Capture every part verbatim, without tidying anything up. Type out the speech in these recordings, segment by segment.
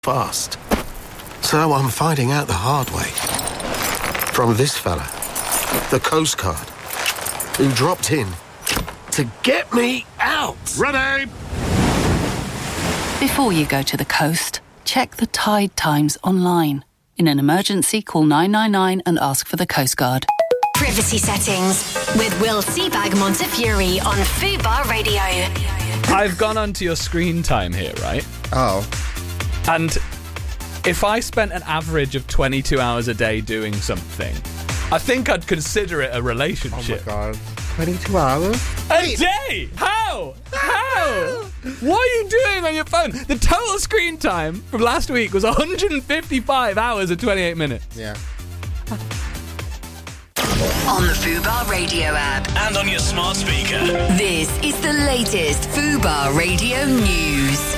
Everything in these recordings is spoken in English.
fast. So I'm finding out the hard way. From this fella, the Coast Guard, who dropped in to get me out. Ready! Before you go to the coast, check the tide times online. In an emergency, call nine nine nine and ask for the Coast Guard. Privacy settings with Will Seabag Montefiore on Fubar Radio. I've gone onto your screen time here, right? Oh. And if I spent an average of twenty-two hours a day doing something, I think I'd consider it a relationship. Oh my God. twenty-two hours? A day? How? How? What are you doing on your phone? The total screen time from last week was one hundred fifty-five hours and twenty-eight minutes. Yeah. On the Fubar Radio app. And on your smart speaker. This is the latest Fubar Radio news.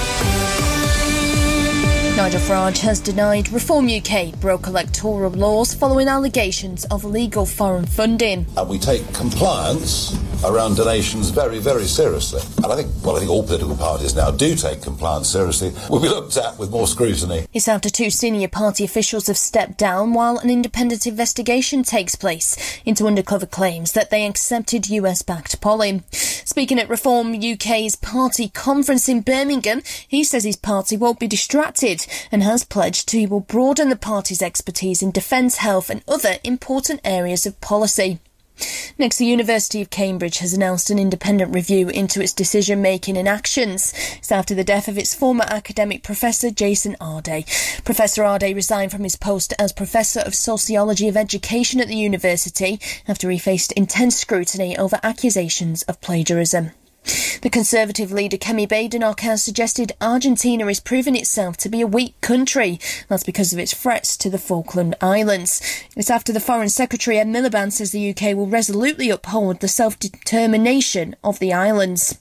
Nigel Farage has denied Reform U K broke electoral laws following allegations of illegal foreign funding. And we take compliance around donations very, very seriously. And I think, well, I think all political parties now do take compliance seriously. Will be looked at with more scrutiny. It's after two senior party officials have stepped down while an independent investigation takes place into undercover claims that they accepted U S-backed polling. Speaking at Reform U K's party conference in Birmingham, he says his party won't be distracted and has pledged he will broaden the party's expertise in defence, health and other important areas of policy. Next, the University of Cambridge has announced an independent review into its decision-making and actions. It's after the death of its former academic professor, Jason Arday. Professor Arday resigned from his post as Professor of Sociology of Education at the university after he faced intense scrutiny over accusations of plagiarism. The Conservative leader Kemi Badenoch has suggested Argentina is proving itself to be a weak country. That's because of its threats to the Falkland Islands. It's after the Foreign Secretary Ed Miliband says the U K will resolutely uphold the self-determination of the islands.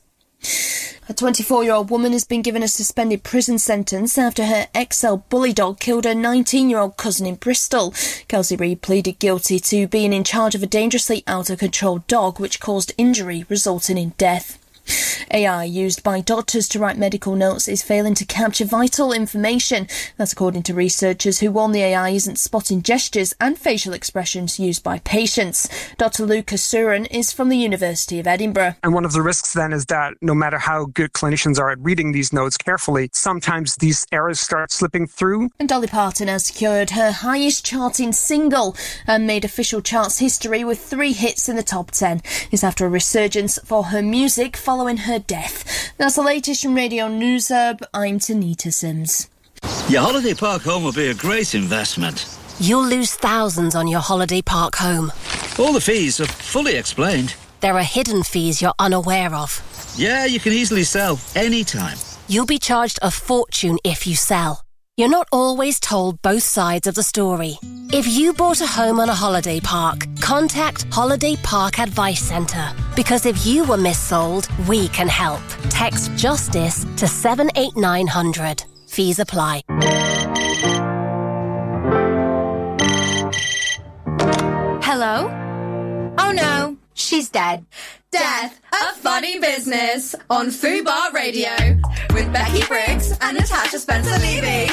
A twenty-four-year-old woman has been given a suspended prison sentence after her X L bully dog killed her nineteen-year-old cousin in Bristol. Kelsey Reid pleaded guilty to being in charge of a dangerously out-of-control dog which caused injury resulting in death. A I used by doctors to write medical notes is failing to capture vital information. That's according to researchers who warn the A I isn't spotting gestures and facial expressions used by patients. Doctor Lucas Surin is from the University of Edinburgh. And one of the risks then is that no matter how good clinicians are at reading these notes carefully, sometimes these errors start slipping through. And Dolly Parton has secured her highest charting single and made official charts history with three hits in the top ten. It's after a resurgence for her music following following her death. That's the latest from Radio News Hub. I'm Tanita Sims. Your holiday park home will be a great investment. You'll lose thousands on your holiday park home. All the fees are fully explained. There are hidden fees you're unaware of. Yeah, you can easily sell anytime. You'll be charged a fortune if you sell. You're not always told both sides of the story. If you bought a home on a holiday park, contact Holiday Park Advice Centre. Because if you were missold, we can help. Text JUSTICE to seven eight nine hundred. Fees apply. Hello? Oh no, she's dead. Death, a funny business on Fubar Radio with Becky Briggs and Natasha Spencer-Levy.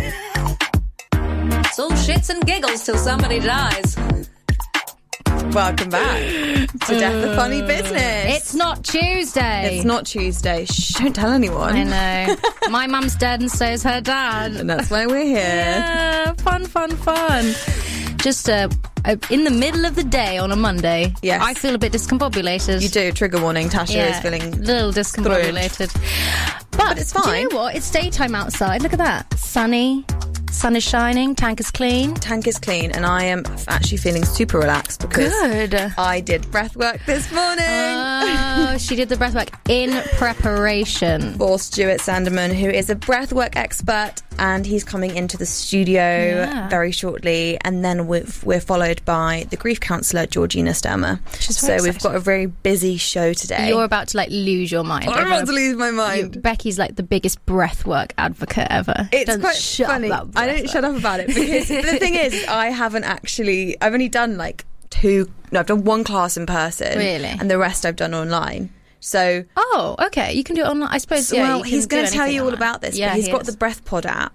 It's all shits and giggles till somebody dies. Welcome back to Death, a Funny Business. It's not Tuesday. It's not Tuesday. Shh, don't tell anyone. I know. My mum's dead and so's her dad. And that's why we're here. Yeah, fun, fun, fun. Just uh, in the middle of the day on a Monday, yes. I feel a bit discombobulated. You do. Trigger warning. Tasha yeah, is feeling a little discombobulated. But, but it's fine. Do you know what? It's daytime outside. Look at that. Sunny. Sun is shining. Tank is clean. Tank is clean. And I am actually feeling super relaxed because Good. I did breath work this morning. Oh, she did the breath work in preparation. For Stuart Sanderman, who is a breathwork expert, and he's coming into the studio yeah. very shortly. And then we're, we're followed by the grief counsellor, Georgina Sturmer. So exciting. We've got a very busy show today. You're about to like lose your mind. I'm about to lose my mind. You, Becky's like the biggest breathwork advocate ever. It's don't quite shut funny. Up I don't shut up about it because the thing is, I haven't actually. I've only done like two. No, I've done one class in person. Really? And the rest I've done online. So oh, okay, you can do it online. I suppose. So, yeah, well, you can he's going to tell you all online. about this. Yeah, but he's he got is. the Breath Pod app,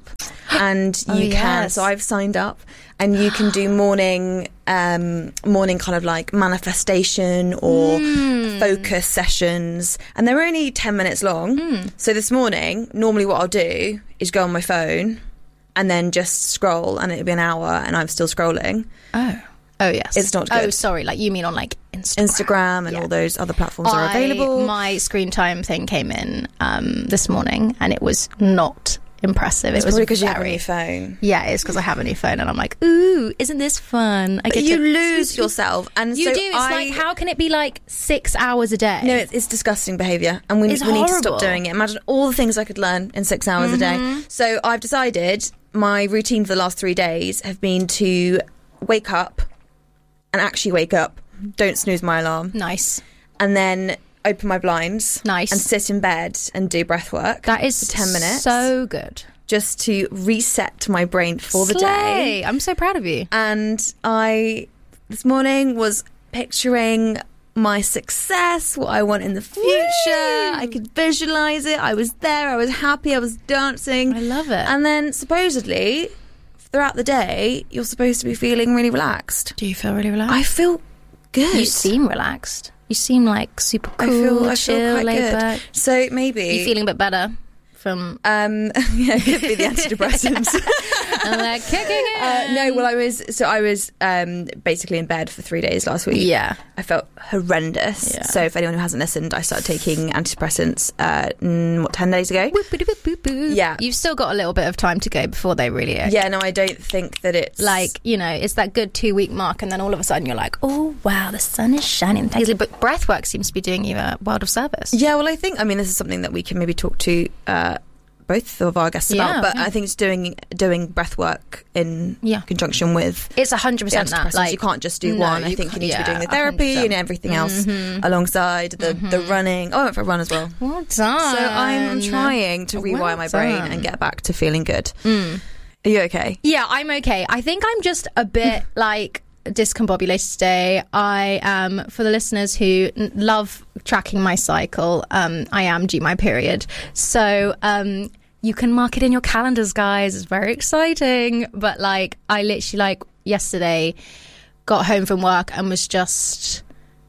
and you Oh, can. yes. So I've signed up, and you can do morning, um, morning kind of like manifestation or Mm. focus sessions, and they're only ten minutes long. Mm. So this morning, normally what I'll do is go on my phone, and then just scroll, and it'll be an hour, and I'm still scrolling. Oh. Oh, yes. It's not good. Oh, sorry. Like, you mean on, like, Instagram. Instagram and Yeah. all those other platforms are I- available. My screen time thing came in um, this morning, and it was not impressive. It's it was probably because you have a very- new phone. Yeah, it's because I have a new phone, and I'm like, ooh, isn't this fun? I But get you to- lose yourself, and You so do. It's I- like, how can it be like six hours a day? No, it's, it's disgusting behaviour, and we, It's we need to horrible. stop doing it. Imagine all the things I could learn in six hours a day. Mhm. So I've decided my routine for the last three days have been to wake up and actually wake up, don't snooze my alarm. Nice. And then open my blinds. Nice. And sit in bed and do breath work. That is for ten minutes. so good. Just to reset my brain for the day. Slay. I'm so proud of you. And I, this morning, was picturing my success, what I want in the future. Woo! I could visualize it. I was there. I was happy. I was dancing. I love it. And then supposedly, throughout the day, you're supposed to be feeling really relaxed. Do you feel really relaxed? I feel good. You seem relaxed. You seem like super cool, I feel, I chill, feel quite laid good. back. So maybe You feeling a bit better from? Um, yeah, it could be the antidepressants. I'm like kicking it. Uh, no, well, I was so I was um, basically in bed for three days last week. Yeah, I felt horrendous. Yeah. So, if anyone who hasn't listened, I started taking antidepressants uh, mm, what ten days ago. Yeah, You've still got a little bit of time to go before they really. yeah. No, I don't think that it's Like, you know, it's that good two week mark, and then all of a sudden you're like, oh wow, the sun is shining. Paisley. But breathwork seems to be doing you a world of service. Yeah, well, I think I mean this is something that we can maybe talk to uh, both of our guests Yeah, about. But yeah. I think it's doing doing breath work in Yeah. conjunction with It's one hundred the percent that. antidepressants. Like, you can't just do no, one. I you think you can't- need to be doing the yeah, therapy one hundred percent. and everything else Mhm. alongside the the running. Oh, I went for a run as well. Well done. So I'm trying to rewire Well my brain done. and get back to feeling good. Mm. Are you okay? Yeah, I'm okay. I think I'm just a bit like discombobulated today. I am, for the listeners who n- love tracking my cycle, um, I am due my period. So um, you can mark it in your calendars, guys. It's very exciting. But like, I literally like yesterday got home from work and was just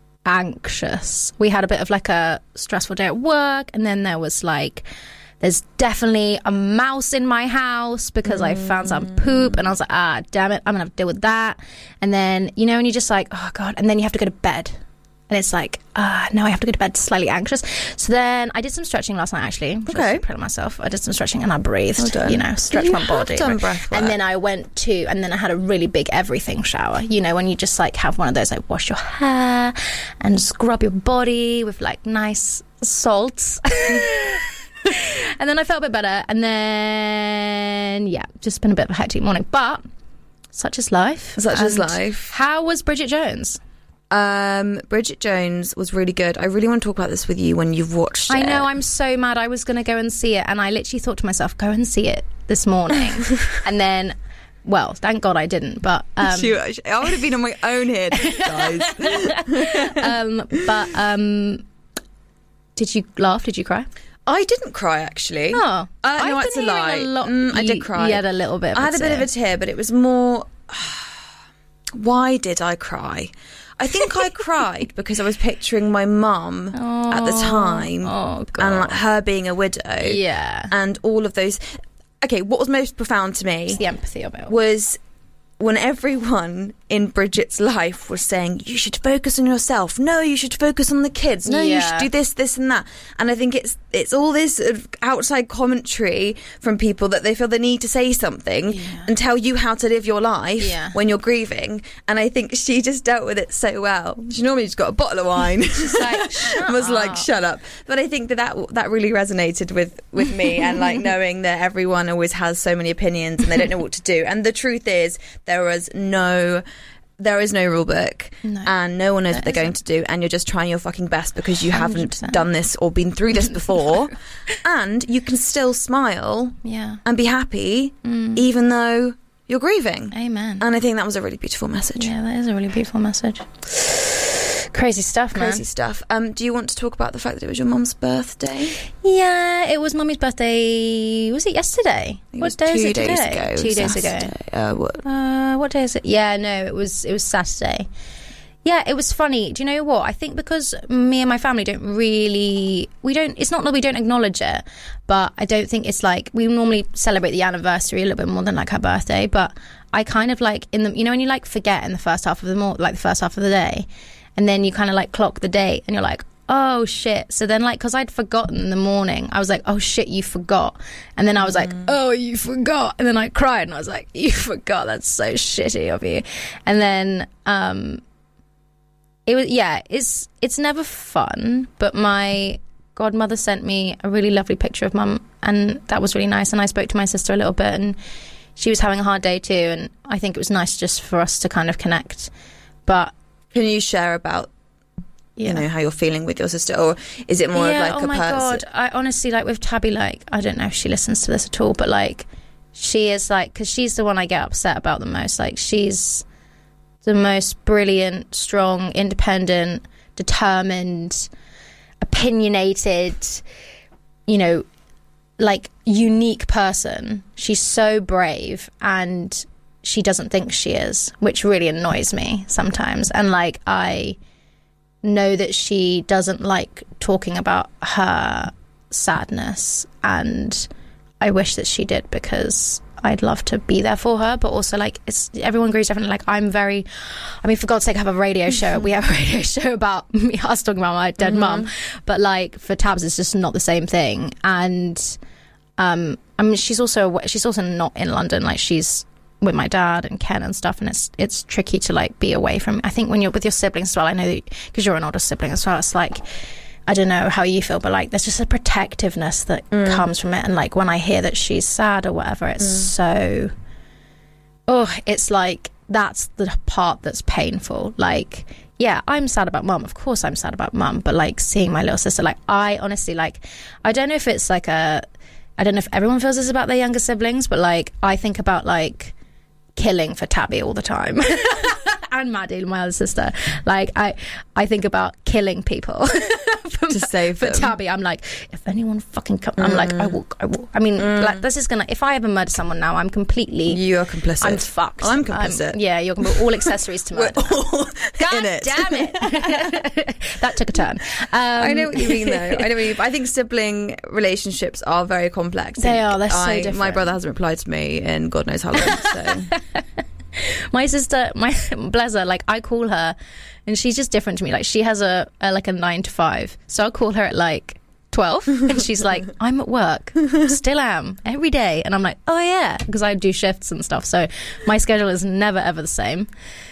anxious. We had a bit of like a stressful day at work, and then there was like there's definitely a mouse in my house because I found some poop, and I was like, ah, damn it, I'm gonna have to deal with that. And then, you know, and you're just like, oh god, and then you have to go to bed, and it's like, ah, no, I have to go to bed slightly anxious. So then I did some stretching last night, actually. I'm Okay. proud of myself. I did some stretching and I breathed, Well done. you know, stretched You my have body. done breath work. And then I went to, and then I had a really big everything shower. You know, when you just like have one of those, like wash your hair and scrub your body with like nice salts. And then I felt a bit better. And then, yeah, just been a bit of a hectic morning. But such is life. Such is And life. How was Bridget Jones? Um, Bridget Jones was really good. I really want to talk about this with you when you've watched I it. know, I'm so mad. I was going to go and see it, and I literally thought to myself, go and see it this morning. And then, well, thank God I didn't. But um, She- I would have been on my own here, guys. um, but um, did you laugh? Did you cry? I didn't cry, actually. Oh, uh, no, I've that's a been lie. hearing a lot- Mm, I you- did cry. you had a little bit of I a had a bit of tear. a tear, but it was more. Why did I cry? I think I cried because I was picturing my mum at the time, oh, God. and like her being a widow, Yeah. and all of those. Okay, what was most profound to me It's the empathy of it all. was when everyone in Bridget's life was saying, you should focus on yourself. No, you should focus on the kids. No, you Yeah. should do this, this and that. And I think it's it's all this sort of outside commentary from people that they feel the need to say something and tell you how to live your life Yeah. when you're grieving. And I think she just dealt with it so well. She normally just got a bottle of wine. She's like, shut was like, up. shut up. But I think that, that that really resonated with, with me, and like knowing that everyone always has so many opinions and they don't know what to do. And the truth is, there was no there is no rule book, No. and no one knows There what they're going to do, and you're just trying your fucking best because you one hundred haven't percent. done this or been through this before. And you can still smile Yeah. and be happy Mm. even though you're grieving. Amen. And I think that was a really beautiful message. Yeah, that is a really beautiful message. Crazy stuff, man. Crazy stuff. Um, do you want to talk about the fact that it was your mum's birthday? Yeah, it was mummy's birthday. Was it yesterday? It what was day two is it days today? ago. Two days Saturday. ago. Uh, what? Uh, what day is it? Yeah, no, it was it was Saturday. Yeah, it was funny. Do you know what? I think because me and my family don't really, we don't, it's not that we don't acknowledge it, but I don't think it's like, we normally celebrate the anniversary a little bit more than like her birthday, but I kind of like, in the, you know, when you like forget in the first half of the morning, like the first half of the day, and then you kind of like clock the date and you're like, oh shit. So then like, because I'd forgotten in the morning, I was like, oh shit, you forgot. And then I was like, oh, you forgot. And then I cried and I was like, you forgot. That's so shitty of you. And then, um, It was yeah. It's it's never fun, but my godmother sent me a really lovely picture of mum, and that was really nice. And I spoke to my sister a little bit, and she was having a hard day too. And I think it was nice just for us to kind of connect. But can you share about yeah. you know how you're feeling with your sister, or is it more yeah, of like oh a my person? god! I honestly like with Tabby, like I don't know if she listens to this at all, but like she is like because she's the one I get upset about the most. Like she's the most brilliant, strong, independent, determined, opinionated, you know, like unique person. She's so brave and she doesn't think she is, which really annoys me sometimes. And like, I know that she doesn't like talking about her sadness, and I wish that she did because I'd love to be there for her, but also like it's everyone grieves differently. Like I'm very, I mean, for God's sake, I have a radio show. We have a radio show about me, us talking about my dead Mm-hmm. mum, but like for Tabs, it's just not the same thing. And um, I mean, she's also she's also not in London. Like she's with my dad and Ken and stuff, and it's it's tricky to like be away from. I think when you're with your siblings as well. I know that because you're an older sibling as well. It's like, I don't know how you feel, but like there's just a protectiveness that mm. comes from it. And like when I hear that she's sad or whatever, it's mm. so, oh, it's like that's the part that's painful. Like, yeah, I'm sad about mum. Of course I'm sad about mum. But like seeing my little sister, like I honestly like, I don't know if it's like a, I don't know if everyone feels this about their younger siblings, but like I think about like killing for Tabby all the time. And Maddie, my other sister, like I, I think about killing people for, to save for them. Tabby. I'm like, if anyone fucking comes, mm. I'm like, I will, I will. I mean, mm. like this is gonna. If I ever murder someone now, I'm completely. You are complicit. I'm fucked. I'm complicit. I'm, yeah, you're gonna be all accessories to murder. We're all God in it. Damn it! That took a turn. Um, I know what you mean, though. I know what you mean. I think sibling relationships are very complex. They are. They're so I, different. My brother hasn't replied to me in God knows how long. So. My sister, my bless her, like I call her and she's just different to me. Like she has a, a like a nine to five. So I'll call her at like twelve and she's like, I'm at work, still am, every day. And I'm like, oh yeah, because I do shifts and stuff. So my schedule is never ever the same.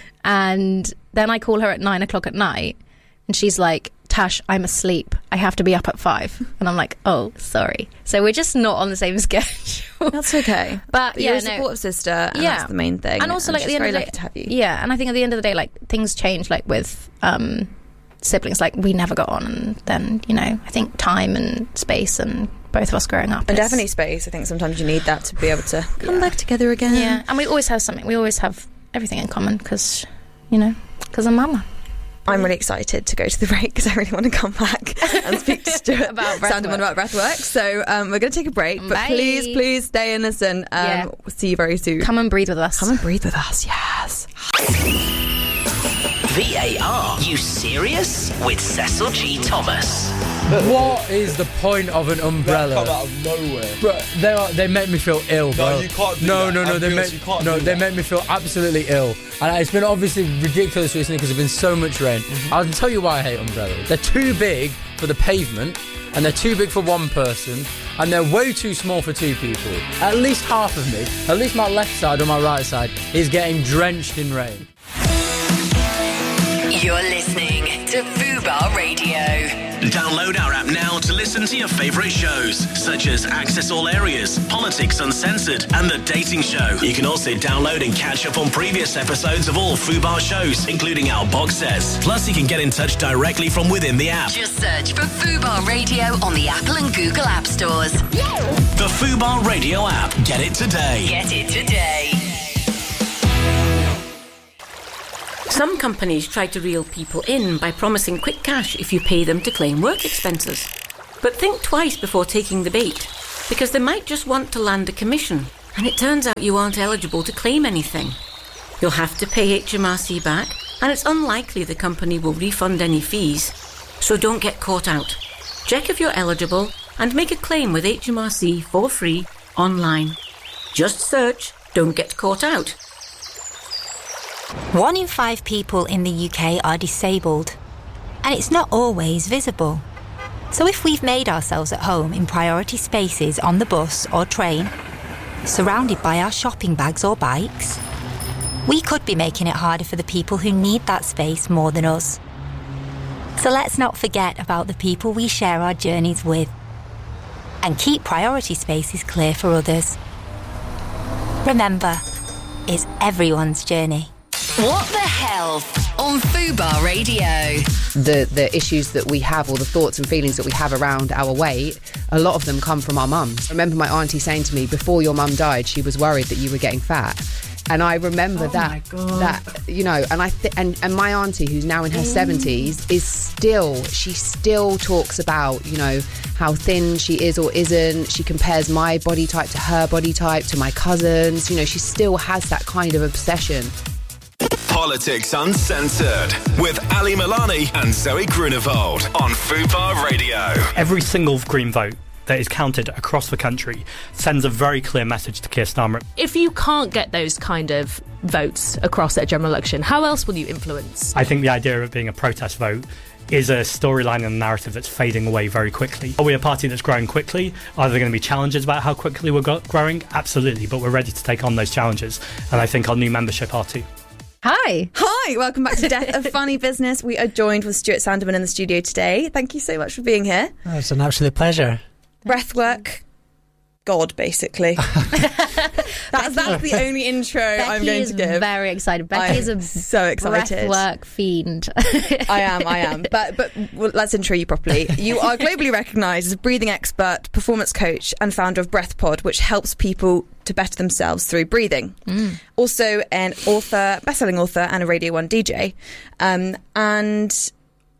And then I call her at nine o'clock at night and she's like, Tash, I'm asleep. I have to be up at five. And I'm like, oh, sorry. So we're just not on the same schedule. That's okay. But, but yeah, you're a no. supportive sister, and yeah. that's the main thing. And also, and like, at the end of the day, to have you. yeah, and I think at the end of the day, like, things change, like, with um, siblings. Like, we never got on, and then, you know, I think time and space and both of us growing up. And definitely space. I think sometimes you need that to be able to come yeah. back together again. Yeah, and we always have something. We always have everything in common because, you know, because I'm mama. I'm really excited to go to the break because I really want to come back and speak to Stuart about Sandeman about breathwork. So um, we're going to take a break, but Bye. please, please stay and listen. Um, Yeah. We'll see you very soon. Come and breathe with us. Come and breathe with us, yes. V A R, you serious? With Cecil G. Thomas. What is the point of an umbrella? They come out of nowhere. Bro, they are. They make me feel ill, bro. No, you can't do no, that. No, no, no. They Ambulance, make you can't no. do They that. make me feel absolutely ill, and it's been obviously ridiculous recently because there's been so much rain. Mm-hmm. I'll tell you why I hate umbrellas. They're too big for the pavement, and they're too big for one person, and they're way too small for two people. At least half of me, at least my left side or my right side, is getting drenched in rain. You're listening to Fubar Radio. Download our app now to listen to your favourite shows, such as Access All Areas, Politics Uncensored, and The Dating Show. You can also download and catch up on previous episodes of all Fubar shows, including our box sets. Plus, you can get in touch directly from within the app. Just search for Fubar Radio on the Apple and Google App Stores. The Fubar Radio app. Get it today. Get it today. Some companies try to reel people in by promising quick cash if you pay them to claim work expenses. But think twice before taking the bait, because they might just want to land a commission, and it turns out you aren't eligible to claim anything. You'll have to pay H M R C back, and it's unlikely the company will refund any fees. So don't get caught out. Check if you're eligible and make a claim with H M R C for free online. Just search "Don't Get Caught Out." One in five people in the U K are disabled, and it's not always visible. So if we've made ourselves at home in priority spaces on the bus or train, surrounded by our shopping bags or bikes, we could be making it harder for the people who need that space more than us. So let's not forget about the people we share our journeys with, and keep priority spaces clear for others. Remember, it's everyone's journey. What the Health on Fubar Radio. The the issues that we have, or the thoughts and feelings that we have around our weight, a lot of them come from our mums. I remember my auntie saying to me, before your mum died, she was worried that you were getting fat. And I remember oh that, that you know, and I th- and, and my auntie, who's now in her seventies, is still, she still talks about, you know, how thin she is or isn't. She compares my body type to her body type, to my cousins. You know, she still has that kind of obsession. Politics Uncensored with Ali Milani and Zoe Grunewald on Fubar Radio. Every single Green vote that is counted across the country sends a very clear message to Keir Starmer. If you can't get those kind of votes across at a general election, how else will you influence? I think the idea of it being a protest vote is a storyline and a narrative that's fading away very quickly. Are we a party that's growing quickly? Are there going to be challenges about how quickly we're go- growing? Absolutely, but we're ready to take on those challenges, and I think our new membership are too. Hi. Hi, welcome back to Death of Funny Business. We are joined with Stuart Sandeman in the studio today. Thank you so much for being here. Oh, it's an absolute pleasure. Breathwork God, basically. that's, that's the only intro Becky I'm going is to give. Very excited. Becky is a so excited. breathwork fiend. I am, I am. But but well, let's intro you properly. You are globally recognised as a breathing expert, performance coach, and founder of BreathPod, which helps people to better themselves through breathing. Mm. Also an author, best-selling author, and a Radio one D J. Um, and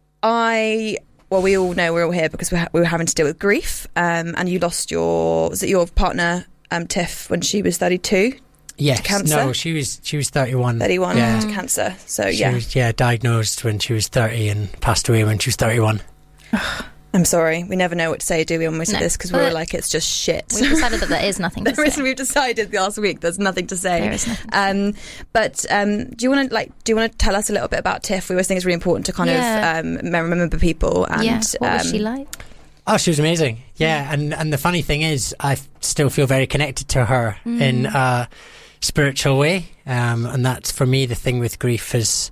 I. Well, we all know we're all here because we, ha- we were having to deal with grief, um, and you lost your was it your partner um, Tiff when she was thirty-two? Yes, to cancer? no, she was she was thirty-one. thirty-one yeah. to cancer. So she yeah, was, yeah, diagnosed when she was thirty and passed away when she was thirty-one. I'm sorry, we never know what to say, do we, when we say No. this, because we were like, it's just shit. We've decided that there is nothing to There is- say. We've decided last week there's nothing to say. There is nothing Um, but um, do you want to like? Do you want to tell us a little bit about Tiff? We always think it's really important to kind Yeah. of um, mem- remember people. And yeah. What was um, she like? Oh, she was amazing. Yeah, and and the funny thing is, I f- still feel very connected to her Mm. in a spiritual way, um, and that's for me the thing with grief has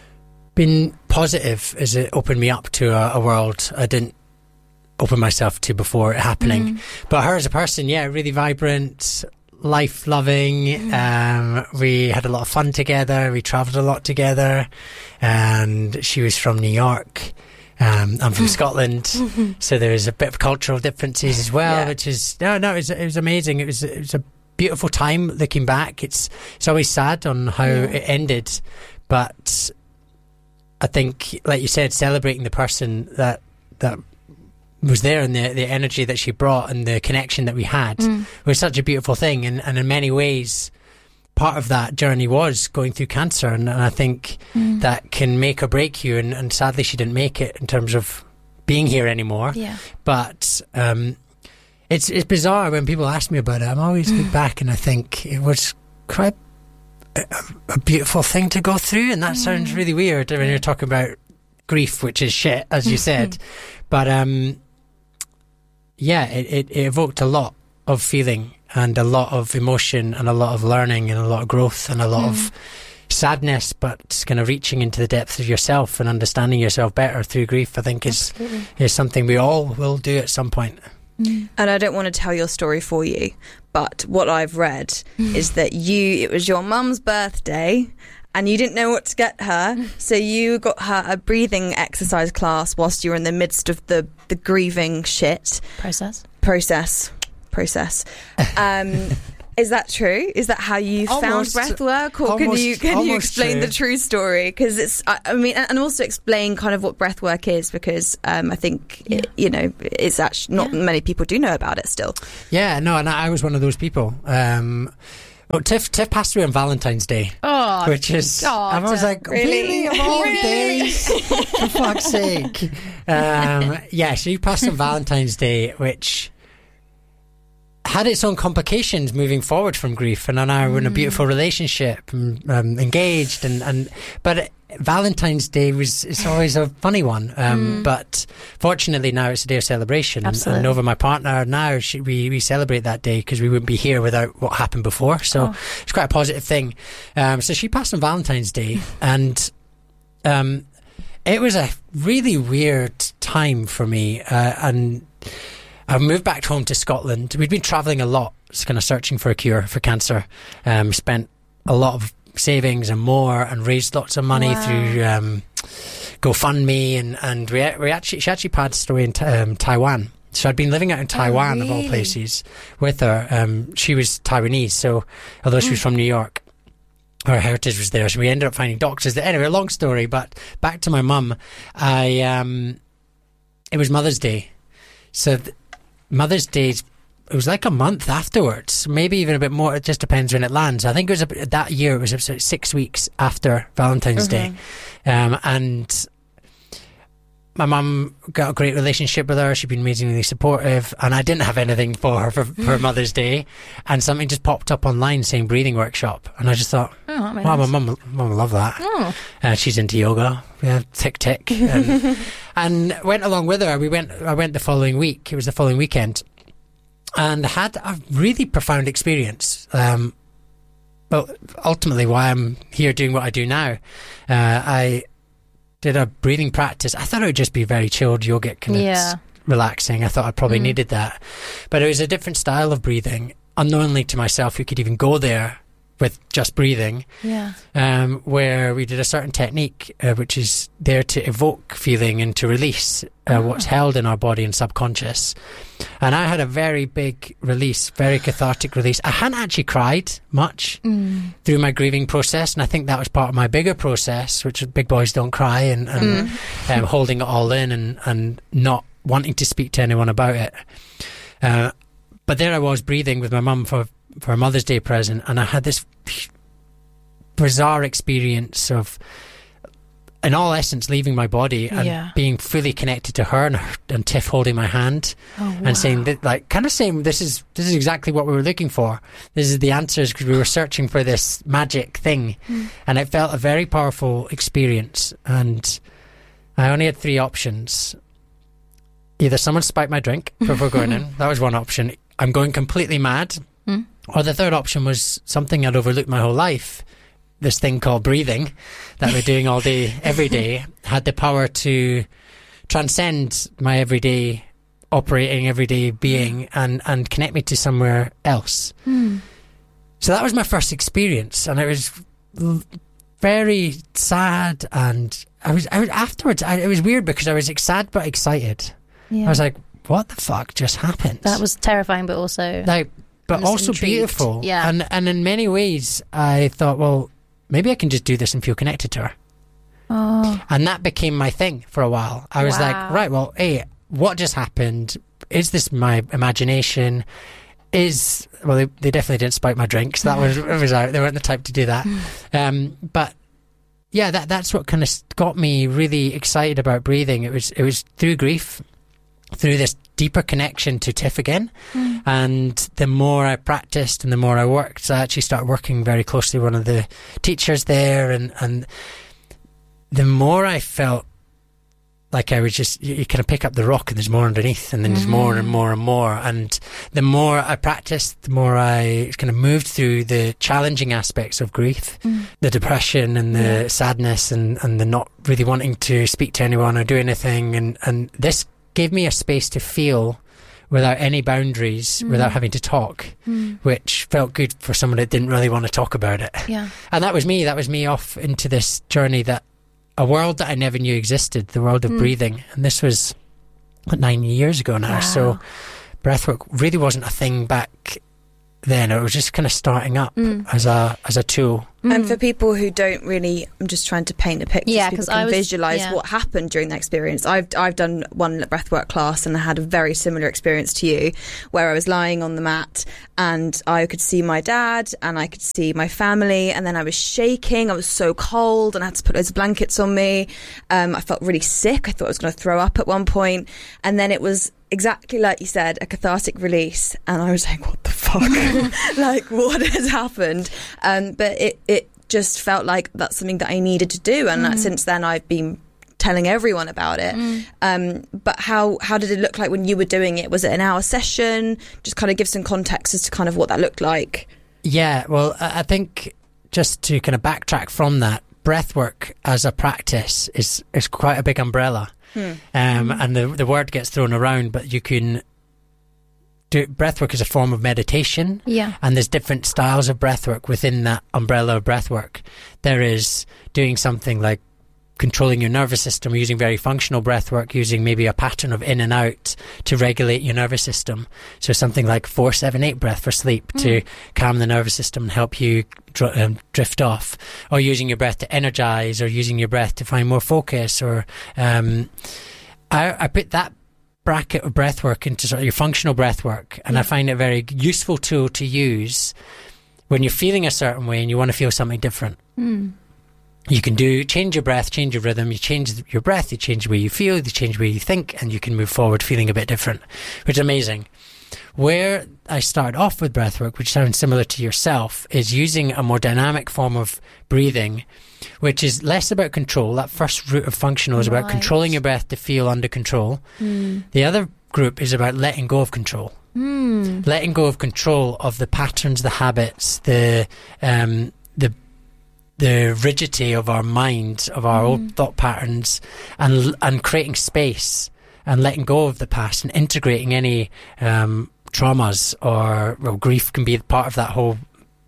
been positive, as it opened me up to a, a world I didn't open myself to before it happening. Mm. But her as a person, yeah, really vibrant, life loving. Mm. Um, we had a lot of fun together. We travelled a lot together, and she was from New York. Um, I'm from Scotland, so there was a bit of cultural differences as well, Yeah. which is no, no, it was, it was amazing. It was it was a beautiful time looking back. It's it's always sad on how Yeah. it ended, but I think, like you said, celebrating the person that that was there and the the energy that she brought and the connection that we had Mm. was such a beautiful thing. And, and in many ways, part of that journey was going through cancer, and, and I think Mm. that can make or break you. And, and sadly, she didn't make it in terms of being here anymore. Yeah. But um, it's it's bizarre when people ask me about it. I'm always look back and I think it was quite a, a beautiful thing to go through, and that sounds really weird when you're talking about grief, which is shit, as you said. But um, yeah, it, it, it evoked a lot of feeling and a lot of emotion and a lot of learning and a lot of growth and a lot Mm. of sadness, but kind of reaching into the depths of yourself and understanding yourself better through grief, I think is Absolutely. is something we all will do at some point. And I don't want to tell your story for you, but what I've read is that you, it was your mum's birthday and you didn't know what to get her, so you got her a breathing exercise class whilst you were in the midst of the, the grieving shit. Process. Process. Process. Um, Is that true? Is that how you Almost, found breathwork, or almost, can you can you explain true. the true story? Because it's, I, I mean, and also explain kind of what breathwork is, because um, I think yeah. it, you know, it's actually not yeah. many people do know about it still. Yeah, no, and I was one of those people. Um, Well, Tiff, Tiff passed away on Valentine's Day, oh, which is, God. I was like, really, really of all really? days, for fuck's sake. Um, yeah, she passed on Valentine's Day, which had its own complications moving forward from grief, and I were in a beautiful relationship, and, um, engaged, and, and but it, Valentine's Day was it's always a funny one, um, mm. but fortunately now it's a day of celebration. Absolutely. And Nova, my partner, now she, we we celebrate that day because we wouldn't be here without what happened before. So oh. it's quite a positive thing. Um, so she passed on Valentine's Day, and um, it was a really weird time for me. Uh, and I moved back home to Scotland. We'd been travelling a lot, just kind of searching for a cure for cancer. Um, spent a lot of savings and more, and raised lots of money wow. through um, GoFundMe, and and we we actually she actually passed away in um, Taiwan. So I'd been living out in Taiwan, oh, really? of all places, with her. Um, she was Taiwanese, so although she was from New York, her heritage was there. So we ended up finding doctors there. Anyway, long story, but back to my mum. I um, it was Mother's Day, so th- Mother's Day's. It was like a month afterwards, maybe even a bit more. It just depends when it lands. I think it was a, that year. It was about six weeks after Valentine's mm-hmm. Day, um, and my mum got a great relationship with her. She'd been amazingly supportive, and I didn't have anything for her for, for Mother's Day. And something just popped up online saying breathing workshop, and I just thought, oh, wow, nice. my mum, mum will love that. Oh. Uh, she's into yoga. Yeah, tick tick, and, and went along with her. We went. I went the following week. It was the following weekend. And had a really profound experience. Um, well, ultimately, why I'm here doing what I do now. Uh, I did a breathing practice. I thought it would just be very chilled, yogic, and yeah. relaxing. I thought I probably mm. needed that. But it was a different style of breathing, unknowingly to myself, who could even go there with just breathing. Yeah. Um, where we did a certain technique, uh, which is there to evoke feeling and to release uh, oh. what's held in our body and subconscious. And I had a very big release, very cathartic release. I hadn't actually cried much mm. through my grieving process, and I think that was part of my bigger process, which is big boys don't cry, and, and mm. um, holding it all in, and, and not wanting to speak to anyone about it. Uh, but there I was breathing with my mum for, for a Mother's Day present, and I had this bizarre experience of, in all essence, leaving my body and yeah. being fully connected to her, and, her, and Tiff holding my hand oh, wow. and saying that, like, kind of saying, this is this is exactly what we were looking for. This is the answers, because we were searching for this magic thing. Mm. And it felt a very powerful experience. And I only had three options. Either someone spiked my drink before going in. That was one option. I'm going completely mad. Mm. Or the third option was something I'd overlooked my whole life. This thing called breathing that we're doing all day, every day, had the power to transcend my everyday operating, everyday being, and, and connect me to somewhere else. Mm. So that was my first experience, and it was very sad. And I was, I was afterwards, I, it was weird because I was sad but excited. Yeah. I was like, what the fuck just happened? That was terrifying, but also like, but also intrigued. beautiful. Yeah. And and in many ways, I thought, well, maybe I can just do this and feel connected to her. Oh. And that became my thing for a while. I was wow. like, right, well, hey, what just happened? Is this my imagination? Is, well, they, they definitely didn't spike my drinks. That was, it was out. They weren't the type to do that. um, but yeah, that that's what kind of got me really excited about breathing. It was, it was through grief, through this deeper connection to Tiff again. Mm. And the more I practiced and the more I worked, I actually started working very closely with one of the teachers there, and, and the more I felt like I was just, you, you kind of pick up the rock and there's more underneath, and then there's mm. more and more and more. And the more I practiced, the more I kind of moved through the challenging aspects of grief, mm. the depression and the yeah. sadness, and, and the not really wanting to speak to anyone or do anything. And, and this gave me a space to feel without any boundaries, mm. without having to talk, mm. which felt good for someone that didn't really want to talk about it. Yeah. And that was me. That was me off into this journey, that a world that I never knew existed, the world of mm. breathing. And this was what, nine years ago now. Wow. So breathwork really wasn't a thing back then. It was just kind of starting up mm. as a as a tool. Mm. And for people who don't really, I'm just trying to paint a picture yeah, so people can I was, visualise yeah. what happened during that experience. I've I've done one breathwork class and I had a very similar experience to you, where I was lying on the mat and I could see my dad and I could see my family, and then I was shaking. I was so cold and I had to put loads of blankets on me. Um, I felt really sick. I thought I was going to throw up at one point, and then it was exactly like you said, a cathartic release, and I was like, what the fuck? Like, what has happened? Um, but it, it just felt like that's something that I needed to do, and mm. that since then I've been telling everyone about it. Mm. Um, but how, how did it look like when you were doing it? Was it an hour session? Just kind of give some context as to kind of what that looked like. Yeah, well, I think just to kind of backtrack from that, breathwork as a practice is, is quite a big umbrella. Hmm. Um, and the the word gets thrown around, but you can do breathwork as a form of meditation. Yeah. And there's different styles of breathwork within that umbrella of breathwork. There is doing something like controlling your nervous system, using very functional breathwork, using maybe a pattern of in and out to regulate your nervous system. So something like four seven eight breath for sleep mm. to calm the nervous system and help you dr- um, drift off, or using your breath to energize, or using your breath to find more focus. Or um, I, I put that bracket of breathwork into sort of your functional breathwork, and yeah. I find it a very useful tool to use when you're feeling a certain way and you want to feel something different. Mm. You can do change your breath, change your rhythm. You change your breath, you change the way you feel, you change the way you think, and you can move forward feeling a bit different, which is amazing. Where I started off with breathwork, which sounds similar to yourself, is using a more dynamic form of breathing, which is less about control. That first route of functional is right. about controlling your breath to feel under control. Mm. The other group is about letting go of control. Mm. Letting go of control of the patterns, the habits, the um, the the rigidity of our mind, of our mm. old thought patterns, and and creating space and letting go of the past and integrating any um, traumas or well, grief can be part of that whole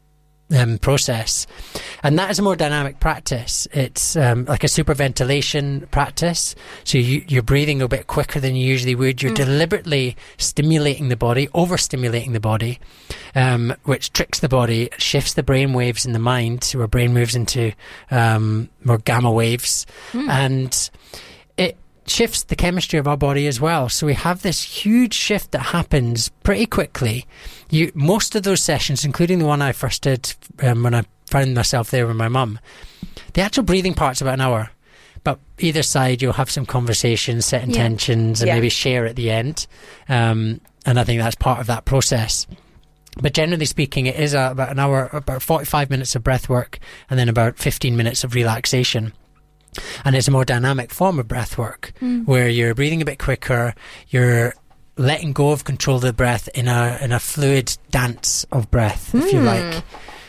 um, process. And that is a more dynamic practice. It's um, like a superventilation practice. So you, you're breathing a bit quicker than you usually would. You're mm. deliberately stimulating the body, overstimulating the body, um, which tricks the body, shifts the brain waves in the mind. So our brain moves into um, more gamma waves. Mm. And it shifts the chemistry of our body as well. So we have this huge shift that happens pretty quickly. You, most of those sessions, including the one I first did um, when I found myself there with my mum, the actual breathing part's about an hour. But either side, you'll have some conversations, set intentions, yeah. and yeah. maybe share at the end. Um, and I think that's part of that process. But generally speaking, it is a, about an hour, about forty-five minutes of breath work, and then about fifteen minutes of relaxation. And it's a more dynamic form of breath work mm. where you're breathing a bit quicker, you're letting go of control of the breath in a in a fluid dance of breath, mm. if you like.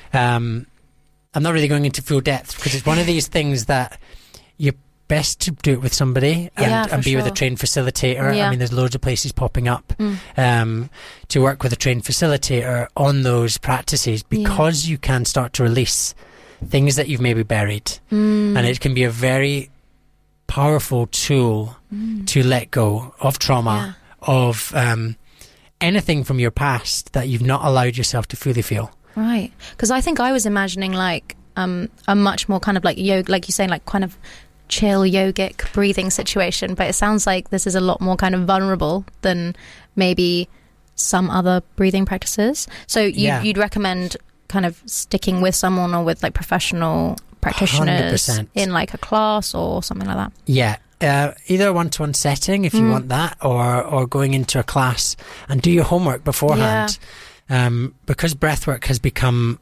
Um, I'm not really going into full depth because it's one of these things that you're best to do it with somebody and, yeah, and be sure. with a trained facilitator. Yeah. I mean, there's loads of places popping up mm. um, to work with a trained facilitator on those practices because yeah. you can start to release things that you've maybe buried. Mm. And it can be a very powerful tool mm. to let go of trauma, yeah. of um, anything from your past that you've not allowed yourself to fully feel. Right. Because I think I was imagining like um, a much more kind of like yoga, like you're saying, like kind of chill yogic breathing situation. But it sounds like this is a lot more kind of vulnerable than maybe some other breathing practices. So you, yeah. you'd recommend kind of sticking with someone or with like professional practitioners one hundred percent in like a class or something like that. Yeah. Uh, either a one-to-one setting if you Mm. want that, or or going into a class and do your homework beforehand. Um, because breathwork has become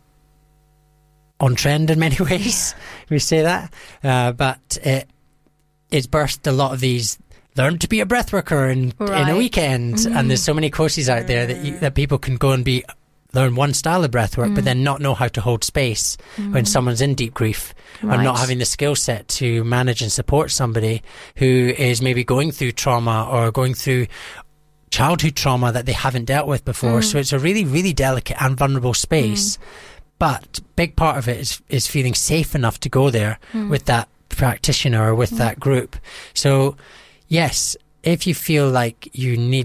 on trend in many ways, we say that, uh, but it it's burst a lot of these learn to be a breathworker in, Right. in a weekend, Mm. and there's so many courses out there that you, that people can go and be learn one style of breathwork, Mm. but then not know how to hold space Mm. when someone's in deep grief, or Right. not having the skill set to manage and support somebody who is maybe going through trauma or going through childhood trauma that they haven't dealt with before. Mm. So it's a really, really delicate and vulnerable space. Mm. But big part of it is is feeling safe enough to go there Mm. with that practitioner or with Mm. that group. So yes, if you feel like you need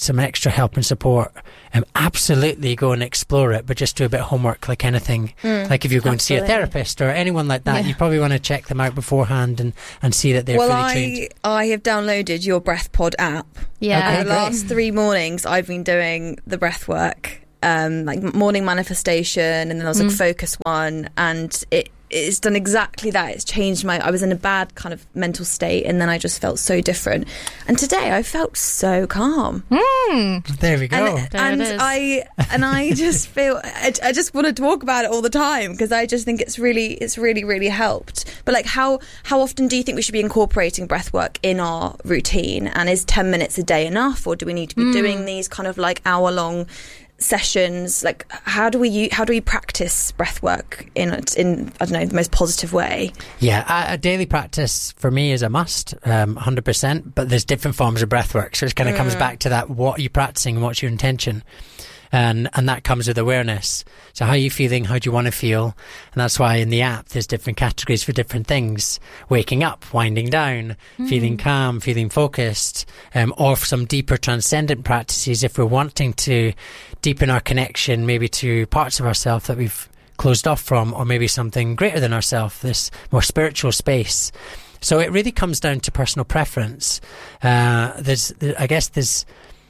some extra help and support, um, absolutely go and explore it, but just do a bit of homework like anything. Mm, like if you're going absolutely. to see a therapist or anyone like that, Yeah. you probably want to check them out beforehand and, and see that they're well, fully I, trained. I have downloaded your BreathPod app. Yeah. Over Okay, the great. last three mornings, I've been doing the breath work, um, like morning manifestation, and then there was like Mm. focus one, and it it's done exactly that. It's changed my. I was in a bad kind of mental state, and then I just felt so different. And today I felt so calm. Mm. There we go. And, There and it is. I and I just feel I, I just want to talk about it all the time because I just think it's really it's really really helped. But like how how often do you think we should be incorporating breath work in our routine? And is ten minutes a day enough, or do we need to be Mm. doing these kind of like hour long sessions? Like how do we u- how do we practice breath work in in I don't know the most positive way? Yeah, a, a daily practice for me is a must, um, one hundred percent, but there's different forms of breath work, so it kind of comes Mm. back to that, what are you practicing and what's your intention? And and that comes with awareness. So how are you feeling? How do you want to feel? And that's why in the app there's different categories for different things. Waking up, winding down, Mm. feeling calm, feeling focused, um, or some deeper transcendent practices if we're wanting to deepen our connection maybe to parts of ourselves that we've closed off from, or maybe something greater than ourselves, this more spiritual space. So it really comes down to personal preference. Uh, there's, I guess there's,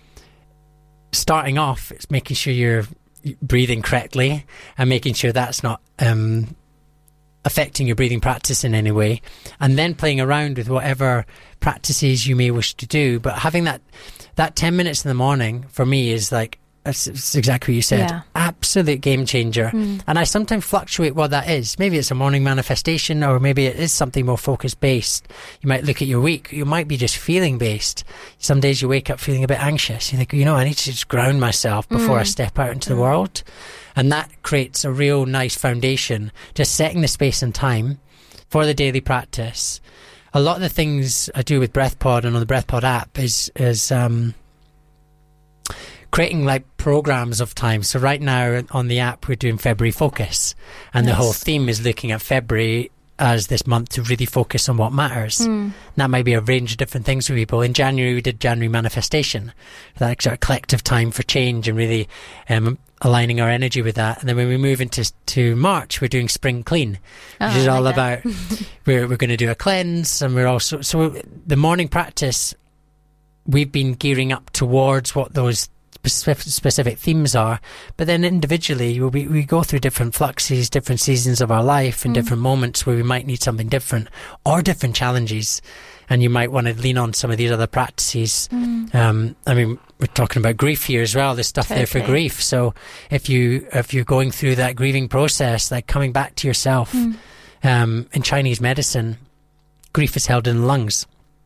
starting off, it's making sure you're breathing correctly and making sure that's not um, affecting your breathing practice in any way, and then playing around with whatever practices you may wish to do. But having that that ten minutes in the morning for me is like, that's, that's exactly what you said, Yeah. absolute game changer. Mm. And I sometimes fluctuate what that is. Maybe it's a morning manifestation, or maybe it is something more focus based. You might look at your week, you might be just feeling based. Some days you wake up feeling a bit anxious, you think, you know, I need to just ground myself before Mm. I step out into Mm. the world. And that creates a real nice foundation, just setting the space and time for the daily practice. A lot of the things I do with BreathPod and on the BreathPod app is is um creating like programs of time. So right now on the app we're doing February Focus, and the Nice. whole theme is looking at February as this month to really focus on what matters. Mm. That might be a range of different things for people. In January we did January Manifestation, that sort of collective time for change and really um, aligning our energy with that. And then when we move into to March, we're doing Spring Clean, which Oh, is I all like about that. we're we're going to do a cleanse, and we're also so the morning practice we've been gearing up towards what those specific, specific themes are, but then individually we, we go through different fluxes, different seasons of our life, and Mm. different moments where we might need something different or different challenges, and you might want to lean on some of these other practices. Mm. um, I mean, we're talking about grief here as well. There's stuff there for Totally. grief, so if you if you're going through that grieving process, like coming back to yourself, Mm. um, in Chinese medicine grief is held in the lungs,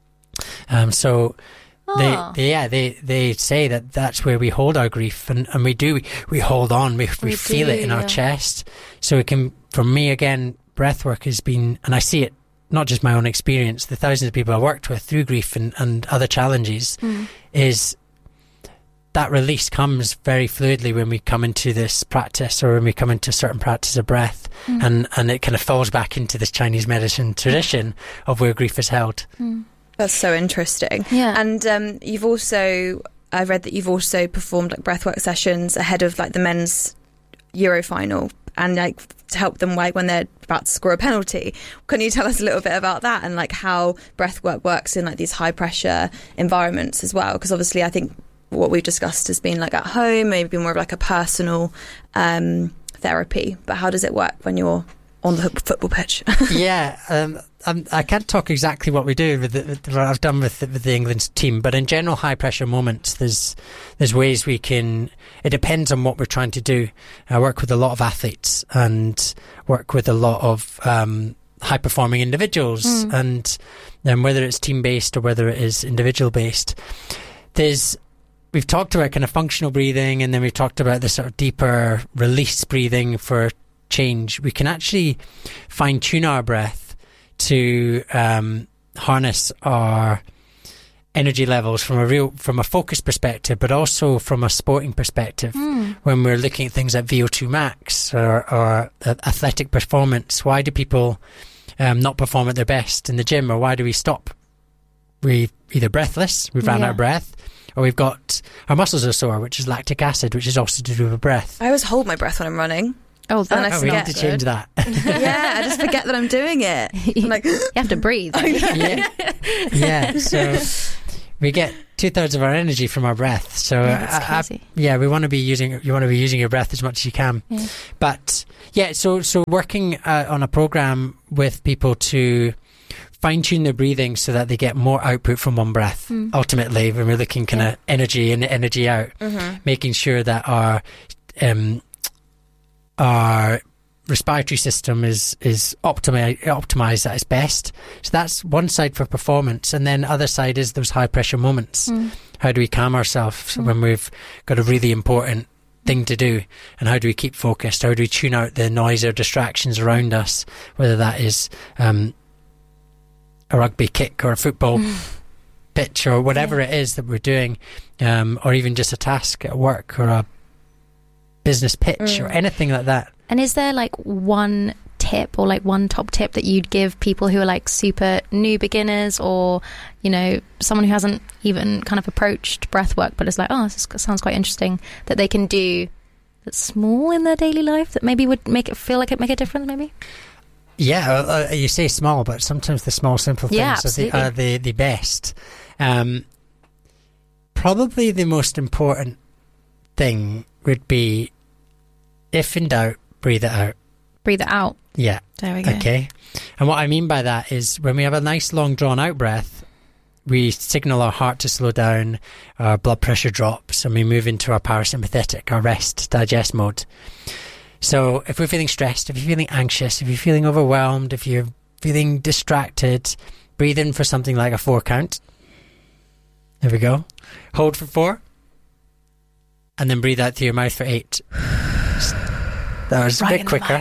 um, so They, Oh. they, yeah, they, they say that that's where we hold our grief, and, and we do, we, we hold on, we, we, We feel do, it in our yeah. chest. So it can, for me again, breathwork has been, and I see it, not just my own experience, the thousands of people I worked with through grief and, and other challenges, Mm. is that release comes very fluidly when we come into this practice, or when we come into a certain practice of breath, Mm. and, and it kind of falls back into this Chinese medicine tradition of where grief is held. Mm. That's so interesting. Yeah. And um, you've also, I read that you've also performed like breathwork sessions ahead of like the men's Euro final, and like to help them like when they're about to score a penalty. Can you tell us a little bit about that, and like how breathwork works in like these high pressure environments as well? Because obviously I think what we've discussed has been like at home, maybe more of like a personal um, therapy. But how does it work when you're on the football pitch? yeah, um, I'm, I can't talk exactly what we do with, the, with what I've done with the, with the England team, but in general, high pressure moments, there's there's ways we can. It depends on what we're trying to do. I work with a lot of athletes and work with a lot of um, high performing individuals, Mm. and um, whether it's team based or whether it is individual based, there's. We've talked about kind of functional breathing, and then we've talked about the sort of deeper release breathing for change. We can actually fine tune our breath to um, harness our energy levels from a real, from a focus perspective, but also from a sporting perspective. Mm. When we're looking at things like V O two max or, or uh, athletic performance, why do people um, not perform at their best in the gym, or why do we stop? We either breathless, we've ran Yeah. out of breath, or we've got our muscles are sore, which is lactic acid, which is also to do with breath. I always hold my breath when I'm running. Oh, and I oh we need to good. change that. Yeah, I just forget that I'm doing it. I'm like, you have to breathe. yeah. yeah, so we get two thirds of our energy from our breath. So yeah, that's uh, crazy. Uh, yeah, we want to be using you want to be using your breath as much as you can. Yeah. But yeah, so so working uh, on a program with people to fine tune their breathing so that they get more output from one breath. Mm. Ultimately, when we're looking kind of yeah. energy in, energy out, mm-hmm. making sure that our um, our respiratory system is is optimi- optimized at its best. So that's one side for performance, and then other side is those high pressure moments. Mm. How do we calm ourselves Mm. when we've got a really important thing to do, and how do we keep focused? How do we tune out the noise or distractions around us, whether that is um, a rugby kick or a football mm. pitch or whatever yeah. it is that we're doing, um, or even just a task at work or a business pitch mm. or anything like that. And is there like one tip or like one top tip that you'd give people who are like super new beginners, or, you know, someone who hasn't even kind of approached breath work but is like, oh, this sounds quite interesting, that they can do that's small in their daily life that maybe would make it feel like it make a difference maybe? Yeah, uh, you say small, but sometimes the small, simple things yeah, are, the, are the, the best. Um, probably the most important thing would be, if in doubt, breathe it out. Breathe it out. Yeah. There we go. Okay. And what I mean by that is when we have a nice, long, drawn-out breath, we signal our heart to slow down, our blood pressure drops, and we move into our parasympathetic, our rest, digest mode. So if we're feeling stressed, if you're feeling anxious, if you're feeling overwhelmed, if you're feeling distracted, breathe in for something like a four count. There we go. Hold for four. And then breathe out through your mouth for eight. That was right a bit quicker.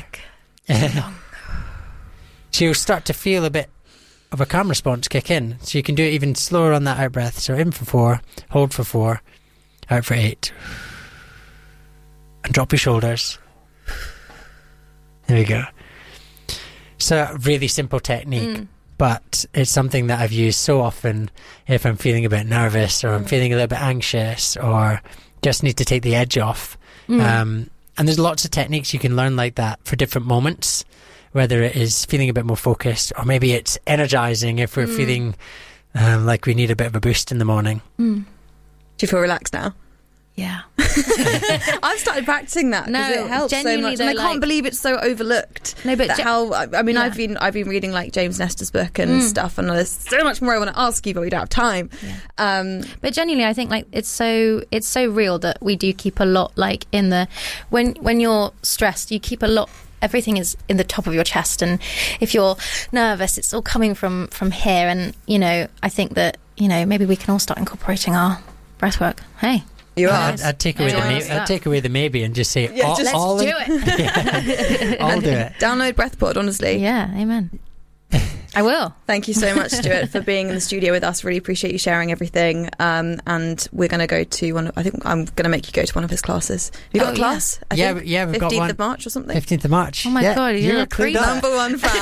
So you'll start to feel a bit of a calm response kick in. So you can do it even slower on that out breath. So in for four, hold for four, out for eight. And drop your shoulders. There we go. So a really simple technique, mm. but it's something that I've used so often if I'm feeling a bit nervous or I'm feeling a little bit anxious or just need to take the edge off. Mm. Um, and there's lots of techniques you can learn like that for different moments, whether it is feeling a bit more focused or maybe it's energizing if we're mm. feeling um, like we need a bit of a boost in the morning. Mm. Do you feel relaxed now? Yeah. I've started practicing that because no, it helps so much, and I can't like, believe it's so overlooked. No, but that gen- how I mean, yeah. I've been I've been reading like James Nestor's book and mm. stuff, and there's so much more I want to ask you, but we don't have time. Yeah. Um, but genuinely, I think like it's so it's so real that we do keep a lot like in the when when you're stressed, you keep a lot. Everything is in the top of your chest, and if you're nervous, it's all coming from from here. And you know, I think that you know maybe we can all start incorporating our breath work. Hey. You are. I'd, I'd take away the maybe. I'd take away the maybe and just say, yeah, all, just all do in, it. Yeah, I'll do it. Download BreathPod, honestly. Yeah, amen. I will. Thank you so much, Stuart, for being in the studio with us. Really appreciate you sharing everything. Um, and we're going to go to one. Of, I think I'm going to make you go to one of his classes. You got oh, a class? Yeah, I yeah, think, yeah. We've got one. fifteenth of March or something. Fifteenth of March. Oh my yeah, god, you're, you're a creep. Number one fan.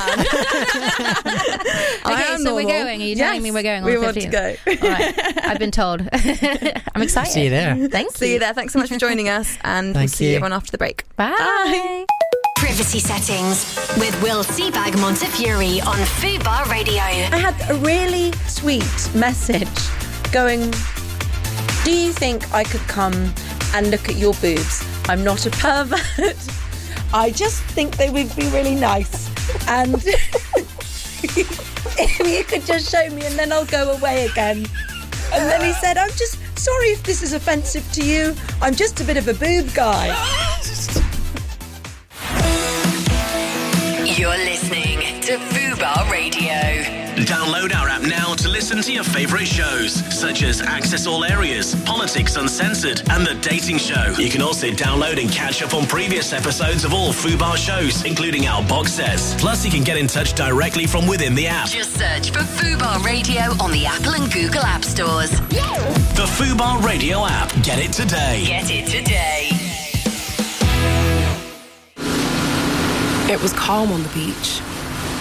Okay, so normal. we're going. Are you telling yes, me we're going on we the fifteenth? want to go. All right, I've been told. I'm excited. See you there. Thanks. See you there. Thanks so much for joining us, and Thank we'll see you. you everyone after the break. Bye. Bye. Privacy settings with Will Seabag Montefiore on Fubar Radio. I had a really sweet message going, do you think I could come and look at your boobs? I'm not a pervert. I just think they would be really nice. And if you could just show me and then I'll go away again. And then he said, I'm just sorry if this is offensive to you. I'm just a bit of a boob guy. You're listening to Fubar Radio. Download our app now to listen to your favourite shows, such as Access All Areas, Politics Uncensored, and The Dating Show. You can also download and catch up on previous episodes of all Fubar shows, including our box sets. Plus, you can get in touch directly from within the app. Just search for Fubar Radio on the Apple and Google App Stores. The Fubar Radio app. Get it today. Get it today. It was calm on the beach,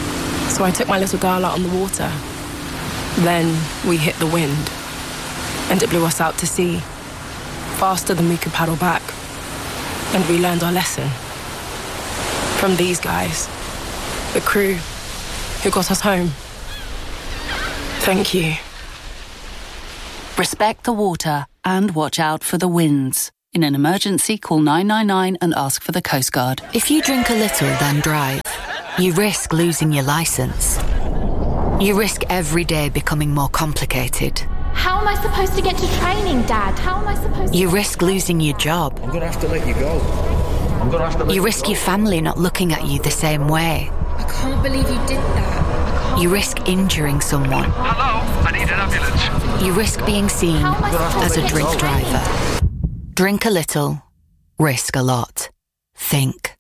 so I took my little girl out on the water. Then we hit the wind, and it blew us out to sea, faster than we could paddle back. And we learned our lesson. From these guys, the crew, who got us home. Thank you. Respect the water and watch out for the winds. In an emergency, call nine nine nine and ask for the Coast Guard. If you drink a little, then drive. You risk losing your licence. You risk every day becoming more complicated. How am I supposed to get to training, Dad? How am I supposed to... You risk losing your job. I'm going to have to let you go. I'm going to have to let you you risk go. your family not looking at you the same way. I can't believe you did that. You risk injuring someone. Hello, I need an ambulance. You risk being seen as a drink driver. Drink a little, risk a lot. Think.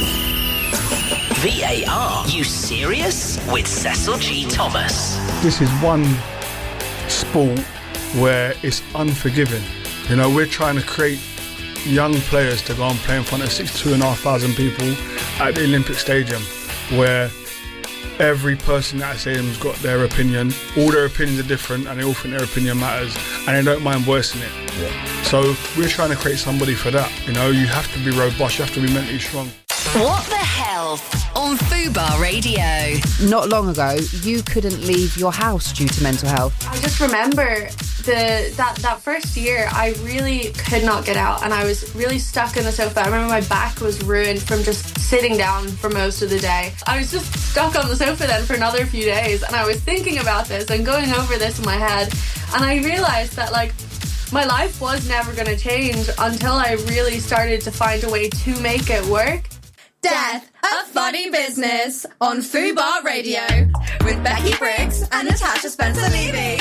V A R, you serious? With Cecil G. Thomas. This is one sport where it's unforgiving. You know, we're trying to create young players to go and play in front of sixty-two and a half thousand people at the Olympic Stadium, where every person at that stadium's got their opinion. All their opinions are different, and they all think their opinion matters, and they don't mind voicing it. Yeah. So we're trying to create somebody for that. You know, you have to be robust, you have to be mentally strong. What the Health on Fubar Radio. Not long ago, you couldn't leave your house due to mental health. I just remember the that, that first year, I really could not get out, and I was really stuck in the sofa. I remember my back was ruined from just sitting down for most of the day. I was just stuck on the sofa then for another few days, and I was thinking about this and going over this in my head, and I realised that, like, my life was never going to change until I really started to find a way to make it work. Death, a funny business on Fubar Radio with Becky Briggs and Natasha Spencer-Levy.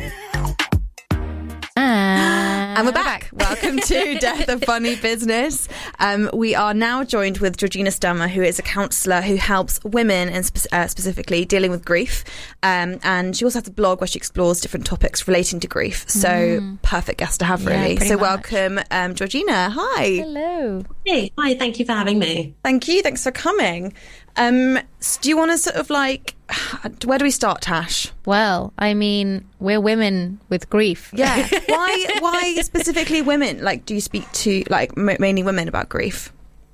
And we're back. Welcome to Death, a Funny Business. Um, we are now joined with Georgina Sturmer, who is a counsellor who helps women, and spe- uh, specifically dealing with grief. Um, and she also has a blog where she explores different topics relating to grief. So Mm. perfect guest to have, Yeah, really. pretty So much. welcome, um, Georgina. Hi. Hello. Hey, hi. Thank you for having me. Thank you. Thanks for coming. Um, so do you want to sort of like, where do we start, Tash? Well, I mean, we're women with grief. Yeah. Why? Why specifically women? Like, do you speak to like m- mainly women about grief?